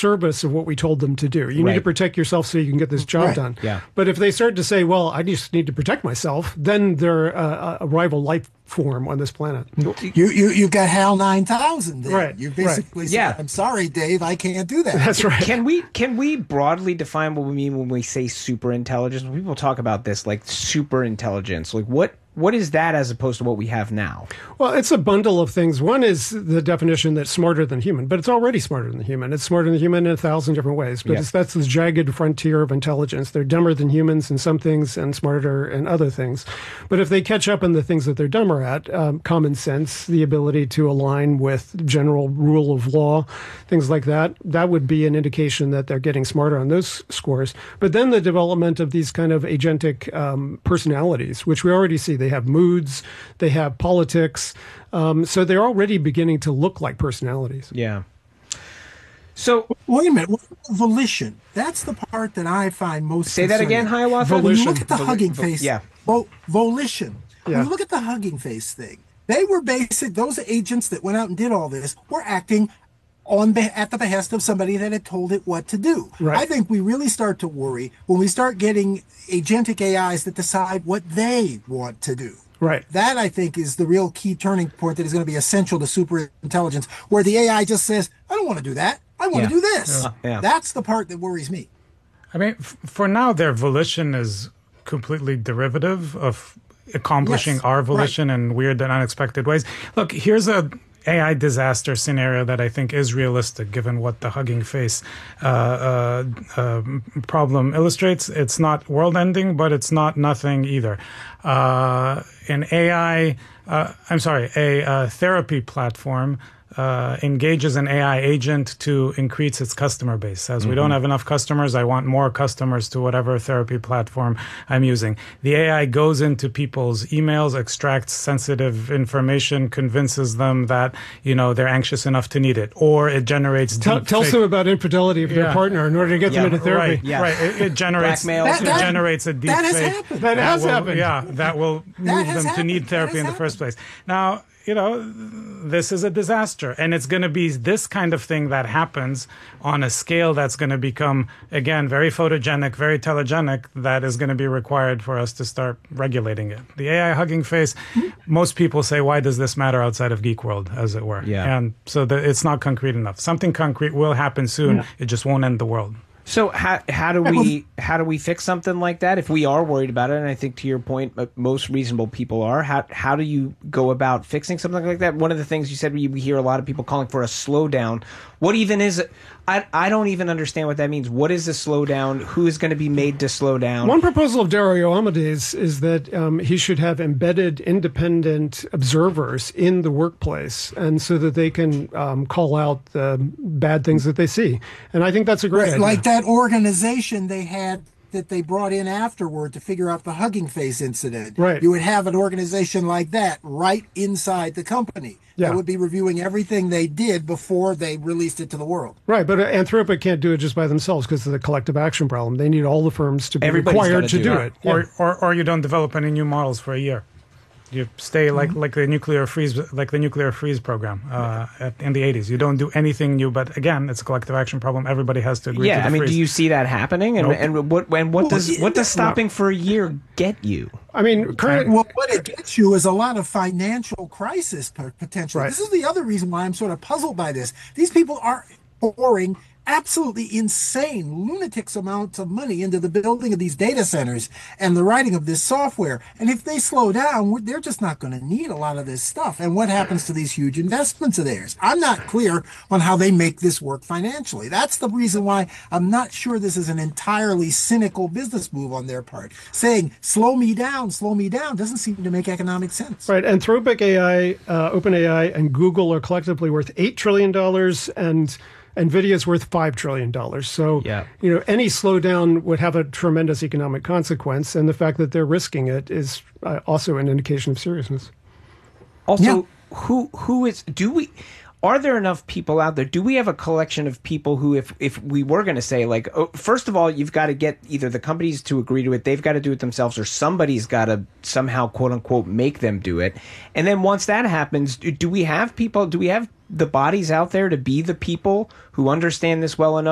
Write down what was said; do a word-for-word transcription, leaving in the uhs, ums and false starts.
service of what we told them to do. You Right. need to protect yourself so you can get this job Right. done. Yeah. But if they start to say, well, I just need to protect myself, then they're a, a rival life form on this planet. You you you got HAL nine thousand. Then. Right, You right. basically say, Yeah. I'm sorry, Dave, I can't do that. That's right. Can we can we broadly define what we mean when we say super intelligence? When people talk about this, like super intelligence, like what what is that as opposed to what we have now? Well, it's a bundle of things. One is the definition that's smarter than human, but it's already smarter than human. It's smarter than human in a thousand different ways. But Yeah. it's, that's this jagged frontier of intelligence. They're dumber than humans in some things and smarter in other things. But if they catch up in the things that they're dumber at, um, common sense, the ability to align with general rule of law, things like that, that would be an indication that they're getting smarter on those scores. But then the development of these kind of agentic um, personalities, which we already see. They have moods, they have politics. Um, so they're already beginning to look like personalities. Yeah. So Wait a minute. What about volition? That's the part that I find most say that again, concerning. Hiawatha. When you Volition. look at the Voli- Hugging vo- Face, yeah. vo- volition. Yeah. When you look at the Hugging Face thing, they were basic. Those agents that went out and did all this were acting on be- at the behest of somebody that had told it what to do. Right. I think we really start to worry when we start getting agentic A Is that decide what they want to do. Right. That, I think, is the real key turning point that is going to be essential to super intelligence, where the A I just says, I don't want to do that. I want Yeah. to do this. Yeah. Yeah. That's the part that worries me. I mean, f- for now, their volition is completely derivative of accomplishing Yes, our volition in weird and unexpected ways. Look, here's a A I disaster scenario that I think is realistic, given what the Hugging Face uh, uh, uh, problem illustrates. It's not world-ending, but it's not nothing either. Uh, an A I, uh, I'm sorry, a uh, therapy platform uh, engages an A I agent to increase its customer base. Says, we don't have enough customers. I want more customers to whatever therapy platform I'm using. The A I goes into people's emails, extracts sensitive information, convinces them that, you know, they're anxious enough to need it. Or it generates Tell, deep tells fake- them about infidelity of their Yeah. partner in order to get Yeah, them into therapy. Right, Yeah. right. It, it generates Blackmail. it That- that- generates a deep that has fake happened. That has will- happened. Yeah, that will move has them to happened. need That therapy has in the first happened. place. Now, you know, this is a disaster, and it's going to be this kind of thing that happens on a scale that's going to become, again, very photogenic, very telegenic, that is going to be required for us to start regulating it. The A I Hugging Face, most people say, why does this matter outside of Geek World, as it were? Yeah. And so the, it's not concrete enough. Something concrete will happen soon. It just won't end the world. So how how do we how do we fix something like that if we are worried about it? And I think to your point, uh, most reasonable people are. How how do you go about fixing something like that? One of the things you said, we we hear a lot of people calling for a slowdown. What even is it? I I don't even understand what that means. What is a slowdown? Who is going to be made to slow down? One proposal of Dario Amodei's is that um, he should have embedded independent observers in the workplace, and so that they can um, call out the bad things that they see. And I think that's a great idea. Like that organization they had that they brought in afterward to figure out the Hugging Face incident. Right. You would have an organization like that right inside the company Yeah. that would be reviewing everything they did before they released it to the world. Right, but uh, Anthropic can't do it just by themselves because of the collective action problem. They need all the firms to be Everybody's required gotta to do do it. it. Or, Yeah. or or you don't develop any new models for a year. You stay like Mm-hmm. like the nuclear freeze like the nuclear freeze program uh, at, in the eighties. You don't do anything new, but again, it's a collective action problem. Everybody has to agree. Yeah, to the I mean, freeze. do you see that happening? And Nope. and what and what does what does stopping for a year get you? I mean, current, Well, what it gets you is a lot of financial crisis p- potential. Right. This is the other reason why I'm sort of puzzled by this. These people are pouring absolutely insane, lunatics amounts of money into the building of these data centers and the writing of this software. And if they slow down, we're- they're just not going to need a lot of this stuff. And what happens to these huge investments of theirs? I'm not clear on how they make this work financially. That's the reason why I'm not sure this is an entirely cynical business move on their part. Saying, slow me down, slow me down, doesn't seem to make economic sense. right, Anthropic A I, uh, OpenAI, and Google are collectively worth eight trillion dollars, and NVIDIA's worth five trillion dollars. So, Yeah. you know, any slowdown would have a tremendous economic consequence, and the fact that they're risking it is uh, also an indication of seriousness. Also, Yeah. who who is do we are there enough people out there? Do we have a collection of people who, if if we were going to say, like, oh, first of all, you've got to get either the companies to agree to it, they've got to do it themselves, or somebody's got to somehow, quote unquote, make them do it. And then once that happens, do, do we have people? Do we have the bodies out there to be the people who understand this well enough